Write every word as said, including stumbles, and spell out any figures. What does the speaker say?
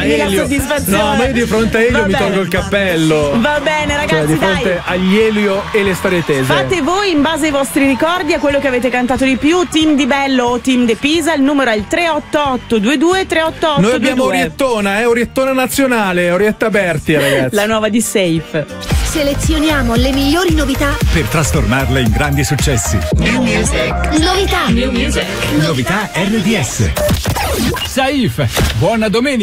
darmi la Elio. soddisfazione. No, ma io di fronte a Elio Va mi bene. tolgo il cappello. Va bene, ragazzi, Cioè, di dai. fronte agli Elio e le storie tese. Fate voi in base ai vostri ricordi, a quello che avete cantato di più, team Di Bello o team De Pisa. Il numero è il tre otto otto due due tre otto otto Noi abbiamo due due. Oriettona, eh, Oriettona nazionale, Orietta Berti, ragazzi. La nuova di Safe. Selezioniamo le migliori novità per trasformarle in grandi successi. New Music. Novità. New Music. Novità R D S. Saif, buona domenica.